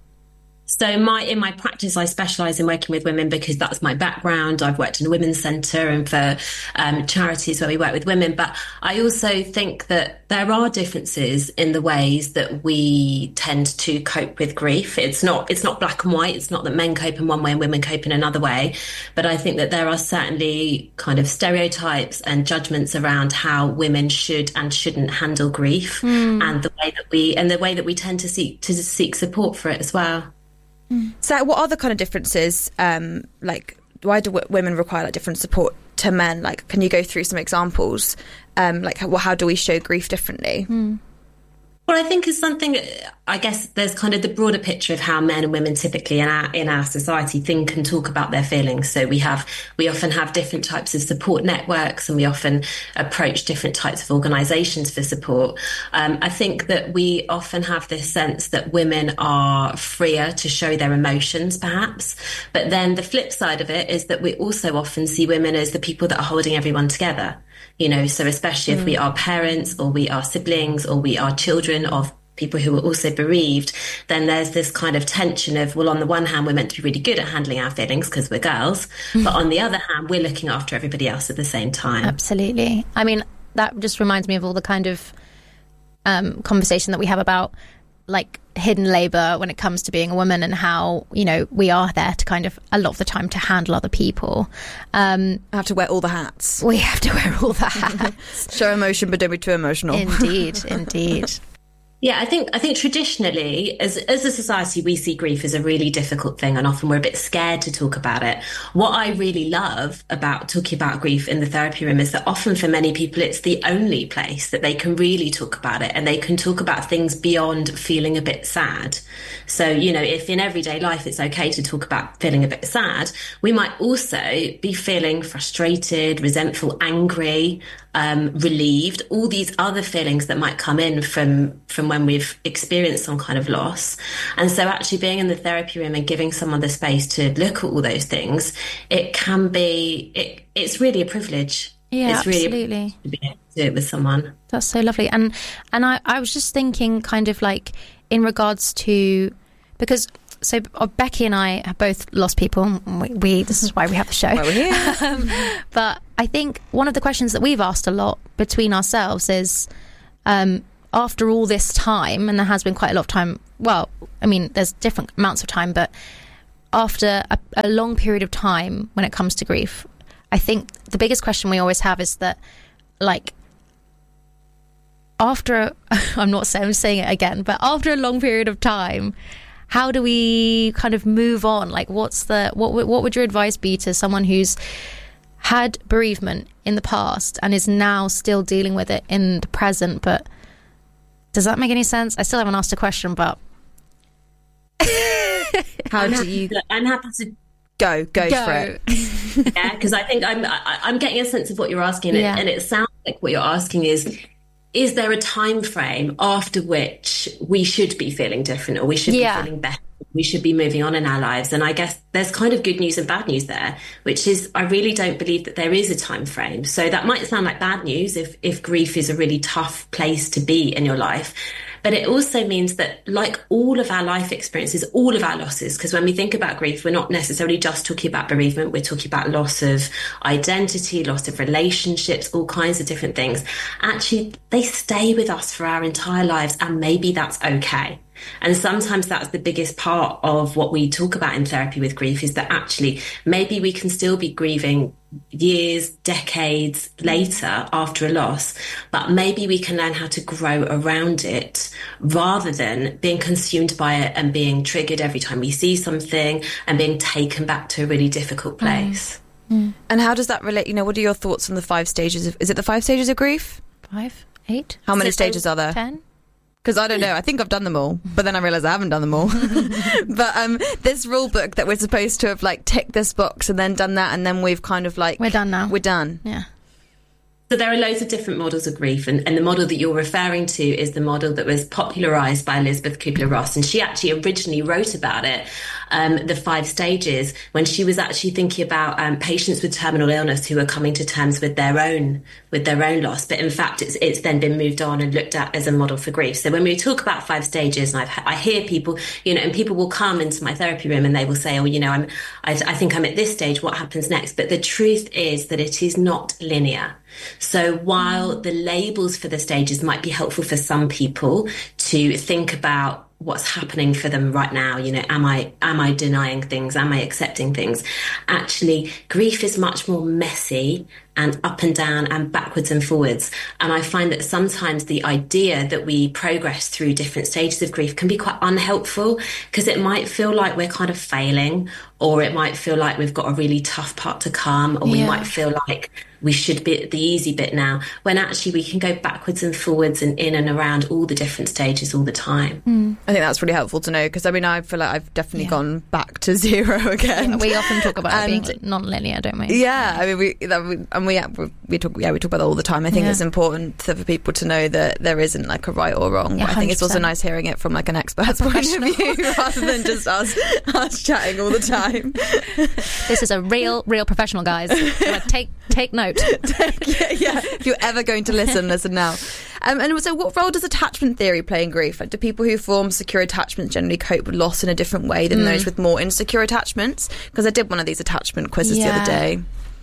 So my in my practice, I specialise in working with women because that's my background. I've worked in a women's centre and for um, charities where we work with women. But I also think that there are differences in the ways that we tend to cope with grief. It's not it's not black and white. It's not that men cope in one way and women cope in another way. But I think that there are certainly kind of stereotypes and judgments around how women should and shouldn't handle grief, Mm. and the way that we and the way that we tend to seek to seek support for it as well. So what are the kind of differences, um, like why do w- women require like different support to men? Like, can you go through some examples? Um, like how, how do we show grief differently? Well, I think it's something, I guess there's kind of the broader picture of how men and women typically in our, in our society think and talk about their feelings. So we have, we often have different types of support networks, and we often approach different types of organisations for support. Um, I think that we often have this sense that women are freer to show their emotions, perhaps. But then the flip side of it is that we also often see women as the people that are holding everyone together. You know, so especially if we are parents or we are siblings or we are children of people who are also bereaved, then there's this kind of tension of, well, on the one hand, we're meant to be really good at handling our feelings because we're girls. But on the other hand, we're looking after everybody else at the same time. Absolutely. I mean, that just reminds me of all the kind of um, conversation that we have about like hidden labour when it comes to being a woman, and how, you know, we are there to kind of a lot of the time to handle other people. Um, I have to wear all the hats. We have to wear all the hats. Show emotion, but don't be too emotional. Indeed, indeed. Yeah, I think I think traditionally, as as a society, we see grief as a really difficult thing, and often we're a bit scared to talk about it. What I really love about talking about grief in the therapy room is that often for many people, it's the only place that they can really talk about it, and they can talk about things beyond feeling a bit sad. So, you know, if in everyday life it's okay to talk about feeling a bit sad, we might also be feeling frustrated, resentful, angry, um, relieved, all these other feelings that might come in from from when we've experienced some kind of loss. And so actually being in the therapy room and giving someone the space to look at all those things, it can be, it, it's really a privilege. Yeah, it's really absolutely. to be able to do it with someone. That's so lovely. And and I, I was just thinking kind of like in regards to, because so uh, Becky and I have both lost people. We, we this is why we have the show. Why we're here. um, but I think one of the questions that we've asked a lot between ourselves is, um, after all this time, and there has been quite a lot of time, well, I mean, there's different amounts of time, but after a, a long period of time when it comes to grief, I think the biggest question we always have is that, like, after, I'm not saying, I'm saying it again, but after a long period of time, how do we kind of move on? Like, what's the, what, what would your advice be to someone who's had bereavement in the past and is now still dealing with it in the present? But does that make any sense? I still haven't asked a question, but how I'm do you? I'm happy to go go, go. for it. Yeah, because I think I'm I, I'm getting a sense of what you're asking, yeah. and it sounds like what you're asking is: is there a time frame after which we should be feeling different, or we should yeah. be feeling better? We should be moving on in our lives. And I guess there's kind of good news and bad news there, which is I really don't believe that there is a time frame. So that might sound like bad news if, if grief is a really tough place to be in your life. But it also means that, like all of our life experiences, all of our losses, because when we think about grief, we're not necessarily just talking about bereavement, we're talking about loss of identity, loss of relationships, all kinds of different things. Actually, they stay with us for our entire lives, and maybe that's okay. And sometimes that's the biggest part of what we talk about in therapy with grief, is that actually maybe we can still be grieving years, decades later after a loss, but maybe we can learn how to grow around it rather than being consumed by it and being triggered every time we see something and being taken back to a really difficult place. Mm. Mm. And how does that relate? You know, what are your thoughts on the five stages of, is it the five stages of grief? Five, eight? How many Six, stages are there? Ten? Because I don't know, I think I've done them all, but then I realise I haven't done them all. But um, this rule book that we're supposed to have like ticked this box and then done that, and then we've kind of like... We're done now. We're done. Yeah. So there are loads of different models of grief, and, and the model that you're referring to is the model that was popularised by Elizabeth Kubler-Ross, and she actually originally wrote about it, um, the five stages, when she was actually thinking about um, patients with terminal illness who are coming to terms with their own with their own loss. But in fact, it's it's then been moved on and looked at as a model for grief. So when we talk about five stages, and I've, I hear people, you know, and people will come into my therapy room and they will say, oh, you know, I'm I, I think I'm at this stage. What happens next? But the truth is that it is not linear. So while the labels for the stages might be helpful for some people to think about what's happening for them right now, you know, am I am I denying things? Am I accepting things? Actually, grief is much more messy and up and down and backwards and forwards. And I find that sometimes the idea that we progress through different stages of grief can be quite unhelpful, because it might feel like we're kind of failing, or it might feel like we've got a really tough part to come, or yeah. we might feel like we should be at the easy bit now, when actually we can go backwards and forwards and in and around all the different stages all the time. Mm. I think that's really helpful to know, because I mean, I feel like I've definitely yeah. gone back to zero again. Yeah, we often talk about and, it being non-linear, don't we? Yeah, I mean, we, that, we and we, we talk, yeah, we talk about that all the time. I think yeah. it's important for people to know that there isn't like a right or wrong. Yeah, I think it's also nice hearing it from like an expert's point of view rather than just us, us chatting all the time. This is a real, real professional, guys. So take take note. yeah, yeah. If you're ever going to listen, listen now. Um, and so, what role does attachment theory play in grief? Like, do people who form secure attachments generally cope with loss in a different way than mm. those with more insecure attachments? Because I did one of these attachment quizzes yeah. the other day.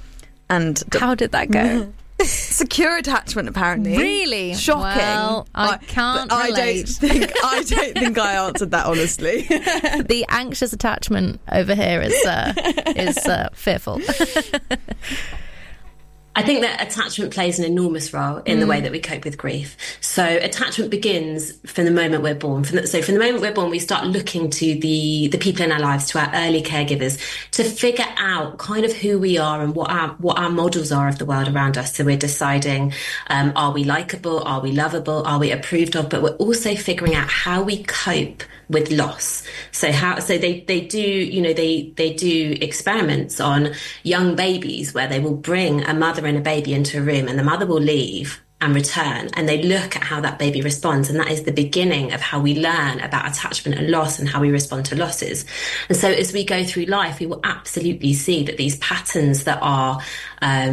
And d- how did that go? Secure attachment, apparently. Really? Shocking. Well, I, I can't I relate. don't think I don't think I answered that honestly. The anxious attachment over here is uh, is uh, fearful. I think that attachment plays an enormous role in mm. the way that we cope with grief. So attachment begins from the moment we're born. From the, so from the moment we're born, we start looking to the, the people in our lives, to our early caregivers, to figure out kind of who we are and what our what our models are of the world around us. So we're deciding, um, are we likable? Are we lovable? Are we approved of? But we're also figuring out how we cope with loss. So how so they they do you know they they do experiments on young babies where they will bring a mother and a baby into a room, and the mother will leave and return, and they look at how that baby responds, and that is the beginning of how we learn about attachment and loss and how we respond to losses. And so as we go through life, we will absolutely see that these patterns that are um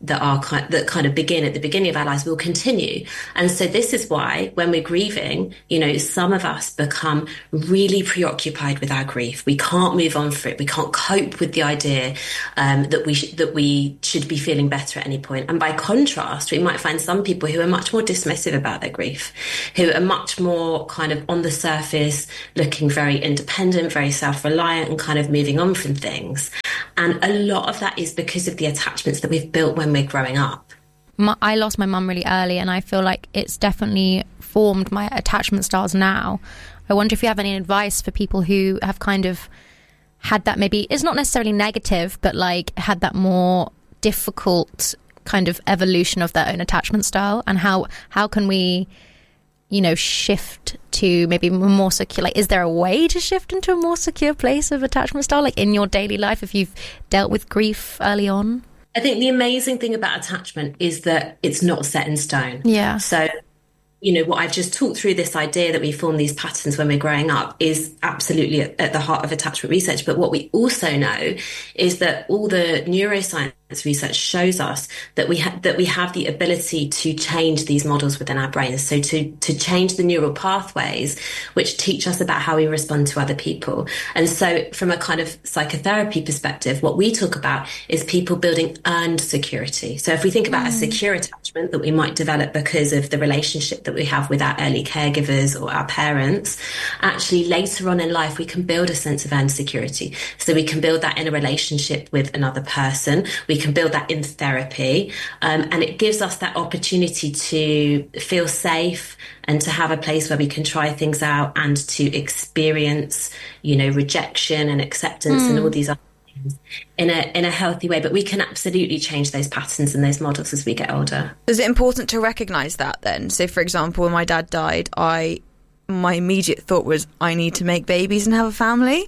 that are kind that kind of begin at the beginning of our lives will continue. And so this is why when we're grieving, you know, some of us become really preoccupied with our grief. We can't move on for it. We can't cope with the idea um, that we sh- that we should be feeling better at any point. And by contrast, we might find some people who are much more dismissive about their grief, who are much more kind of on the surface, looking very independent, very self-reliant, and kind of moving on from things. And a lot of that is because of the attachments that we've built when we're growing up. My, I lost my mum really early, and I feel like it's definitely formed my attachment styles now. I wonder if you have any advice for people who have kind of had that, maybe it's not necessarily negative, but like had that more difficult kind of evolution of their own attachment style, and how how can we, you know, shift to maybe more secure, like is there a way to shift into a more secure place of attachment style, like in your daily life if you've dealt with grief early on? I think the amazing thing about attachment is that it's not set in stone. Yeah. So, you know, what I've just talked through, this idea that we form these patterns when we're growing up, is absolutely at, at the heart of attachment research. But what we also know is that all the neuroscience research shows us that we ha- that we have the ability to change these models within our brains. So to to change the neural pathways which teach us about how we respond to other people. And so from a kind of psychotherapy perspective, what we talk about is people building earned security. So if we think about mm. a secure attachment that we might develop because of the relationship that we have with our early caregivers or our parents, actually later on in life we can build a sense of earned security. So we can build that in a relationship with another person. We can build that in therapy, um, and it gives us that opportunity to feel safe and to have a place where we can try things out and to experience, you know, rejection and acceptance mm. and all these other things in a in a healthy way. But we can absolutely change those patterns and those models as we get older. Is it important to recognise that then? So, for example, when my dad died, I my immediate thought was, I need to make babies and have a family.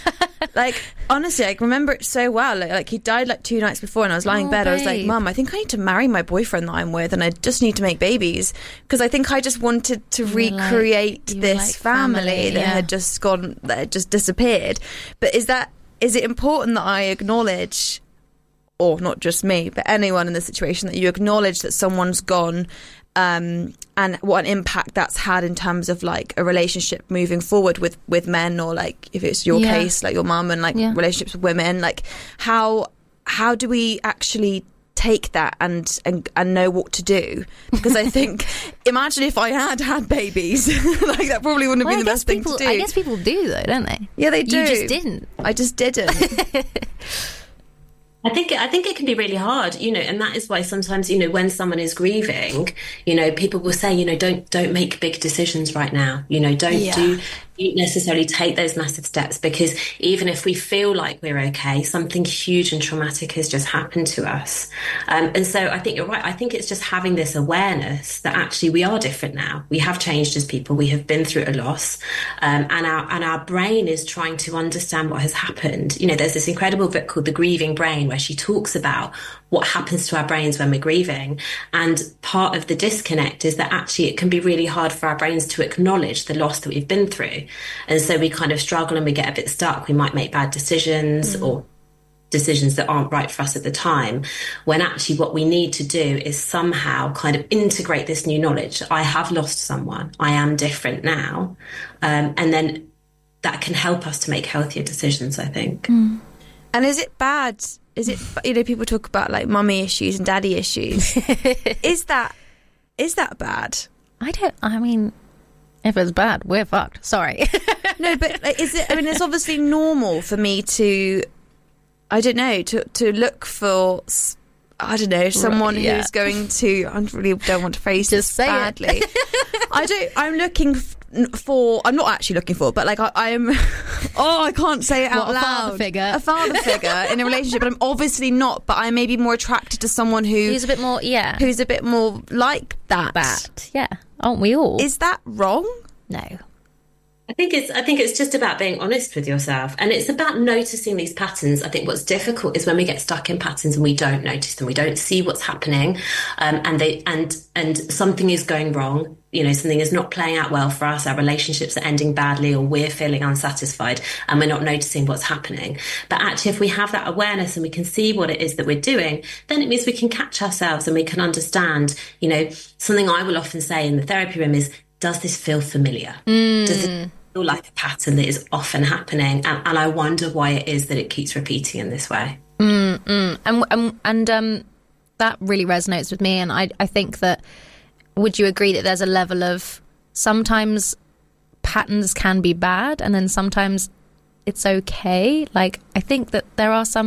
Like, honestly, I remember it so well. Like, like he died like two nights before, and I was lying oh, in bed. babe. I was like, Mum, I think I need to marry my boyfriend that I'm with, and I just need to make babies, because I think I just wanted to you recreate like, this like family, family that yeah. had just gone, that had just disappeared. But is that is it important that I acknowledge, or not just me, but anyone in the situation, that you acknowledge that someone's gone? Um, and what an impact that's had in terms of like a relationship moving forward with, with men, or like if it's your yeah. case, like your mum, and like yeah. relationships with women, like how how do we actually take that and, and and know what to do? Because I think, imagine if I had had babies, like that probably wouldn't have well, been the best people, thing to do. I guess people do though, don't they? Yeah, they do. You just didn't. I just didn't. I think I think it can be really hard, you know, and that is why sometimes, you know, when someone is grieving, you know, people will say, you know, don't don't make big decisions right now, you know, don't yeah. do don't necessarily take those massive steps, because even if we feel like we're okay, something huge and traumatic has just happened to us. Um, and so I think you're right. I think it's just having this awareness that actually we are different now. We have changed as people. We have been through a loss, um, and our and our brain is trying to understand what has happened. You know, there's this incredible book called The Grieving Brain, where she talks about what happens to our brains when we're grieving. And part of the disconnect is that actually it can be really hard for our brains to acknowledge the loss that we've been through. And so we kind of struggle and we get a bit stuck. We might make bad decisions mm. or decisions that aren't right for us at the time, when actually what we need to do is somehow kind of integrate this new knowledge. I have lost someone. I am different now. Um, and then that can help us to make healthier decisions, I think. Mm. And is it bad? Is it, you know, people talk about like mummy issues and daddy issues. is that is that bad? I don't, I mean, if it's bad, we're fucked. Sorry. No, but like, is it, I mean, it's obviously normal for me to, I don't know, to, to look for, I don't know, someone right, yeah. who's going to, I really don't want to phrase Just this say badly. It. I don't, I'm looking for, I'm not actually looking for, but like I, I'm, oh, I can't say it out what, a loud. A father figure. A father figure in a relationship, but I'm obviously not, but I may be more attracted to someone who, who's a bit more, yeah. Who's a bit more like that. That, yeah. Aren't we all? Is that wrong? No. I think it's I think it's just about being honest with yourself, and it's about noticing these patterns. I think what's difficult is when we get stuck in patterns and we don't notice them, we don't see what's happening, um, and they and and something is going wrong. You know, something is not playing out well for us. Our relationships are ending badly, or we're feeling unsatisfied, and we're not noticing what's happening. But actually, if we have that awareness and we can see what it is that we're doing, then it means we can catch ourselves and we can understand. You know, something I will often say in the therapy room is, does this feel familiar? Mm. Does it feel like a pattern that is often happening? And, and I wonder why it is that it keeps repeating in this way. Mm, mm. And, and, and um, that really resonates with me. And I, I think that, would you agree that there's a level of sometimes patterns can be bad and then sometimes it's okay? Like, I think that there are some